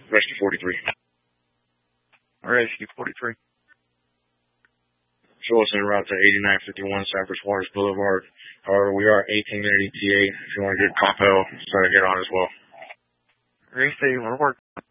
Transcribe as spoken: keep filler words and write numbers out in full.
Rescue forty-three. Rescue forty-three. Show us en route to eighty-nine fifty-one Cypress Waters Boulevard. However, we are eighteen minute E T A. If you want to get Compel, try to get on as well. Green State, we're working.